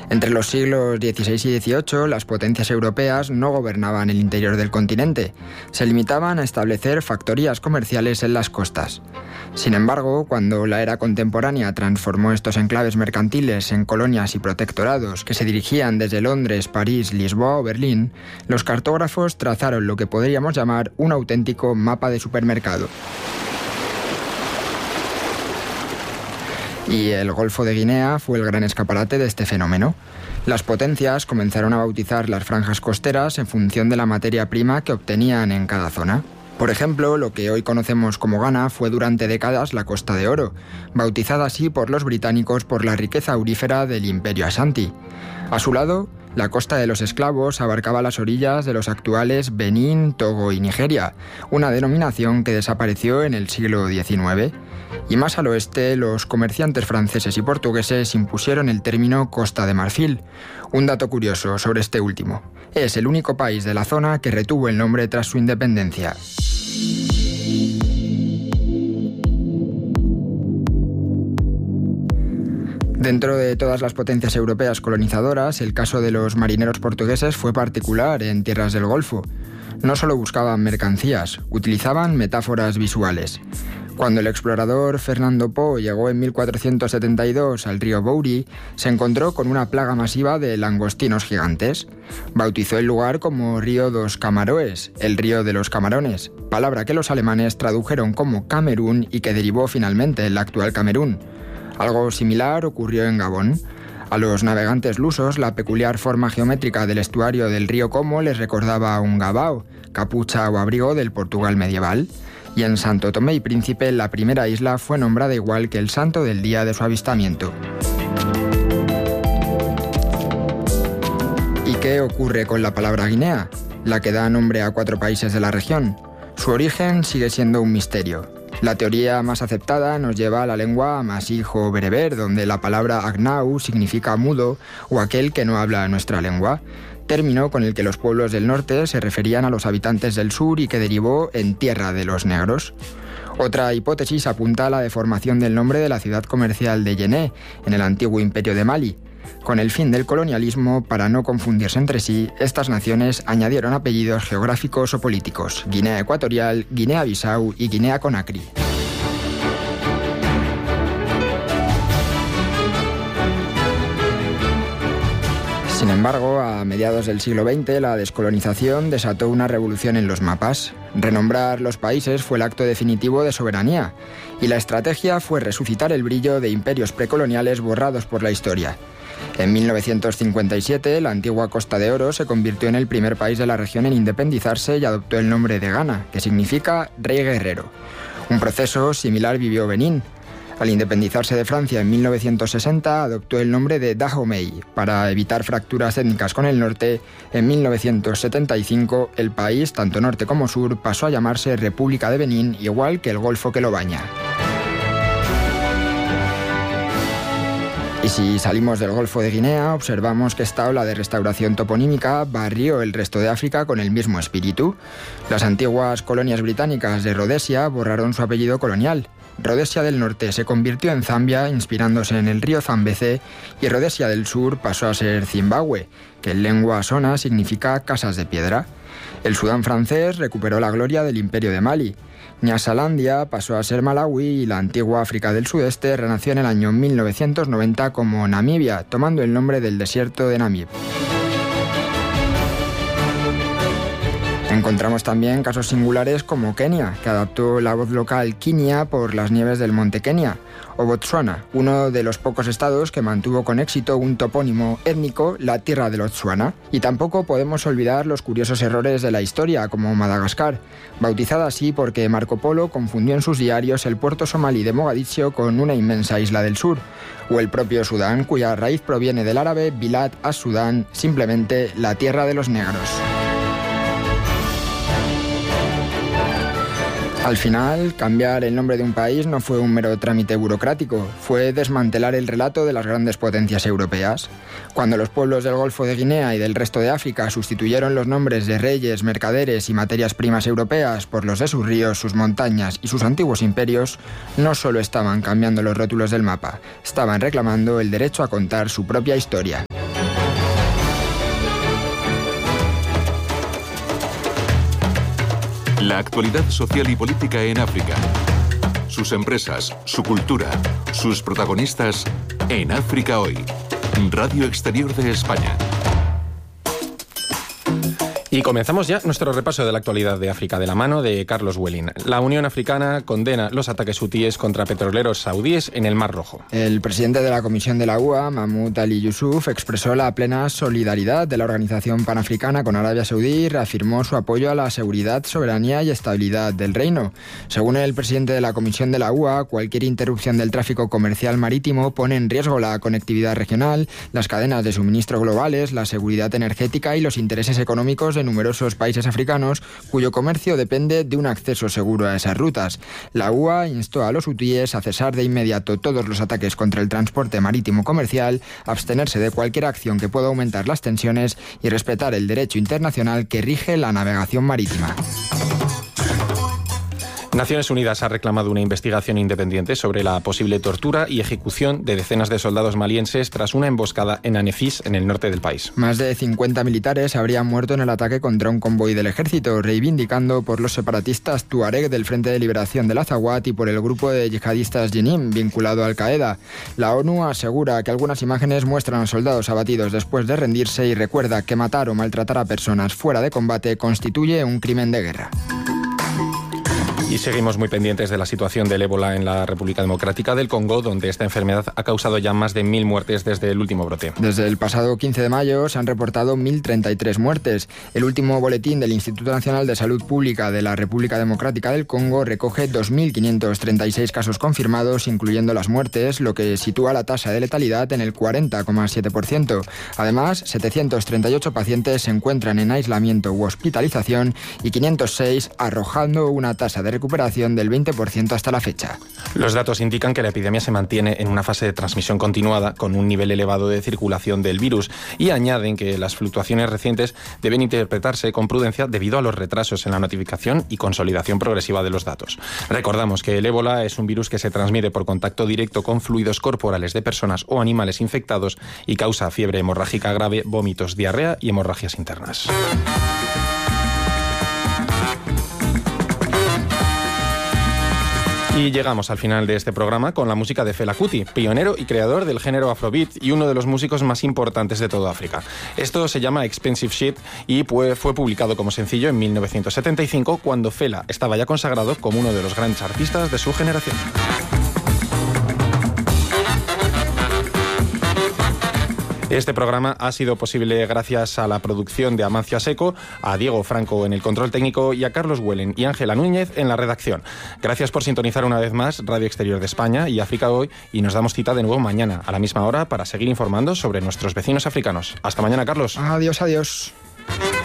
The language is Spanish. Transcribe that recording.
Entre los siglos XVI y XVIII, las potencias europeas no gobernaban el interior del continente. Se limitaban a establecer factorías comerciales en las costas. Sin embargo, cuando la era contemporánea transformó estos enclaves mercantiles en colonias y protectorados que se dirigían desde Londres, París, Lisboa o Berlín, los cartógrafos trazaron lo que podríamos llamar un auténtico mapa de supermercado. Y el Golfo de Guinea fue el gran escaparate de este fenómeno. Las potencias comenzaron a bautizar las franjas costeras en función de la materia prima que obtenían en cada zona. Por ejemplo, lo que hoy conocemos como Ghana fue durante décadas la Costa de Oro, bautizada así por los británicos por la riqueza aurífera del Imperio Ashanti. A su lado, la Costa de los Esclavos abarcaba las orillas de los actuales Benín, Togo y Nigeria, una denominación que desapareció en el siglo XIX. Y más al oeste, los comerciantes franceses y portugueses impusieron el término Costa de Marfil. Un dato curioso sobre este último: es el único país de la zona que retuvo el nombre tras su independencia. Dentro de todas las potencias europeas colonizadoras, el caso de los marineros portugueses fue particular en tierras del Golfo. No solo buscaban mercancías, utilizaban metáforas visuales. Cuando el explorador Fernando Po llegó en 1472 al río Bouri, se encontró con una plaga masiva de langostinos gigantes. Bautizó el lugar como Río dos Camaroes, el río de los camarones, palabra que los alemanes tradujeron como Camerún y que derivó finalmente en la actual Camerún. Algo similar ocurrió en Gabón. A los navegantes lusos, la peculiar forma geométrica del estuario del río Como les recordaba un gabao, capucha o abrigo del Portugal medieval. Y en Santo Tomé y Príncipe, la primera isla fue nombrada igual que el santo del día de su avistamiento. ¿Y qué ocurre con la palabra Guinea, la que da nombre a 4 países de la región? Su origen sigue siendo un misterio. La teoría más aceptada nos lleva a la lengua amazigh o bereber, donde la palabra agnau significa mudo o aquel que no habla nuestra lengua, término con el que los pueblos del norte se referían a los habitantes del sur y que derivó en Tierra de los Negros. Otra hipótesis apunta a la deformación del nombre de la ciudad comercial de Yené, en el antiguo imperio de Mali. Con el fin del colonialismo, para no confundirse entre sí, estas naciones añadieron apellidos geográficos o políticos: Guinea Ecuatorial, Guinea-Bissau y Guinea-Conakry. Sin embargo, a mediados del siglo XX, la descolonización desató una revolución en los mapas. Renombrar los países fue el acto definitivo de soberanía, y la estrategia fue resucitar el brillo de imperios precoloniales borrados por la historia. En 1957, la antigua Costa de Oro se convirtió en el primer país de la región en independizarse y adoptó el nombre de Ghana, que significa Rey Guerrero. Un proceso similar vivió Benín. Al independizarse de Francia en 1960, adoptó el nombre de Dahomey. Para evitar fracturas étnicas con el norte, en 1975 el país, tanto norte como sur, pasó a llamarse República de Benín, igual que el golfo que lo baña. Y si salimos del Golfo de Guinea, observamos que esta ola de restauración toponímica barrió el resto de África con el mismo espíritu. Las antiguas colonias británicas de Rodesia borraron su apellido colonial. Rodesia del Norte se convirtió en Zambia, inspirándose en el río Zambeze, y Rodesia del Sur pasó a ser Zimbabue, que en lengua shona significa casas de piedra. El Sudán francés recuperó la gloria del Imperio de Mali. Nyasalandia pasó a ser Malawi y la antigua África del Sudeste renació en el año 1990 como Namibia, tomando el nombre del desierto de Namib. Encontramos también casos singulares como Kenia, que adaptó la voz local Kinia por las nieves del monte Kenia, o Botsuana, uno de los pocos estados que mantuvo con éxito un topónimo étnico, la tierra del Otsuana. Y tampoco podemos olvidar los curiosos errores de la historia, como Madagascar, bautizada así porque Marco Polo confundió en sus diarios el puerto somalí de Mogadiscio con una inmensa isla del sur, o el propio Sudán, cuya raíz proviene del árabe Bilad as-Sudán, simplemente la tierra de los negros. Al final, cambiar el nombre de un país no fue un mero trámite burocrático, fue desmantelar el relato de las grandes potencias europeas. Cuando los pueblos del Golfo de Guinea y del resto de África sustituyeron los nombres de reyes, mercaderes y materias primas europeas por los de sus ríos, sus montañas y sus antiguos imperios, no solo estaban cambiando los rótulos del mapa, estaban reclamando el derecho a contar su propia historia. La actualidad social y política en África. Sus empresas, su cultura, sus protagonistas en África Hoy. Radio Exterior de España. Y comenzamos ya nuestro repaso de la actualidad de África de la mano de Carlos Welling. La Unión Africana condena los ataques hutíes contra petroleros saudíes en el Mar Rojo. El presidente de la Comisión de la UA, Mahmoud Ali Yusuf, expresó la plena solidaridad de la Organización Panafricana con Arabia Saudí y reafirmó su apoyo a la seguridad, soberanía y estabilidad del reino. Según el presidente de la Comisión de la UA, cualquier interrupción del tráfico comercial marítimo pone en riesgo la conectividad regional, las cadenas de suministro globales, la seguridad energética y los intereses económicos de numerosos países africanos cuyo comercio depende de un acceso seguro a esas rutas. La UA instó a los hutíes a cesar de inmediato todos los ataques contra el transporte marítimo comercial, abstenerse de cualquier acción que pueda aumentar las tensiones y respetar el derecho internacional que rige la navegación marítima. Naciones Unidas ha reclamado una investigación independiente sobre la posible tortura y ejecución de decenas de soldados malienses tras una emboscada en Anefis, en el norte del país. Más de 50 militares habrían muerto en el ataque contra un convoy del ejército, reivindicando por los separatistas Tuareg del Frente de Liberación del Azawad y por el grupo de yihadistas Jenim, vinculado a Al-Qaeda. La ONU asegura que algunas imágenes muestran a soldados abatidos después de rendirse y recuerda que matar o maltratar a personas fuera de combate constituye un crimen de guerra. Y seguimos muy pendientes de la situación del ébola en la República Democrática del Congo, donde esta enfermedad ha causado ya más de 1.000 muertes desde el último brote. Desde el pasado 15 de mayo se han reportado 1.033 muertes. El último boletín del Instituto Nacional de Salud Pública de la República Democrática del Congo recoge 2.536 casos confirmados, incluyendo las muertes, lo que sitúa la tasa de letalidad en el 40,7%. Además, 738 pacientes se encuentran en aislamiento u hospitalización y 506 arrojando una tasa de recuperación del 20% hasta la fecha. Los datos indican que la epidemia se mantiene en una fase de transmisión continuada con un nivel elevado de circulación del virus y añaden que las fluctuaciones recientes deben interpretarse con prudencia debido a los retrasos en la notificación y consolidación progresiva de los datos. Recordamos que el ébola es un virus que se transmite por contacto directo con fluidos corporales de personas o animales infectados y causa fiebre hemorrágica grave, vómitos, diarrea y hemorragias internas. Y llegamos al final de este programa con la música de Fela Kuti, pionero y creador del género Afrobeat y uno de los músicos más importantes de toda África. Esto se llama Expensive Shit y fue publicado como sencillo en 1975, cuando Fela estaba ya consagrado como uno de los grandes artistas de su generación. Este programa ha sido posible gracias a la producción de Amancio Seco, a Diego Franco en el control técnico y a Carlos Welling y Ángela Núñez en la redacción. Gracias por sintonizar una vez más Radio Exterior de España y África Hoy, y nos damos cita de nuevo mañana a la misma hora para seguir informando sobre nuestros vecinos africanos. Hasta mañana, Carlos. Adiós, adiós.